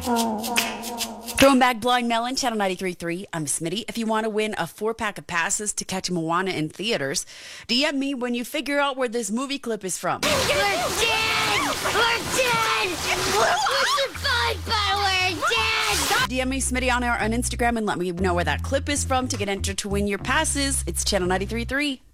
Throwing back Blind Melon, Channel 93.3. I'm Smitty. If you want to win a 4-pack of passes to catch Moana in theaters, DM me when you figure out where this movie clip is from. We're dead! We're dead! We're survived, but we're dead! DM me Smitty on Instagram and let me know where that clip is from to get entered to win your passes. It's Channel 93.3.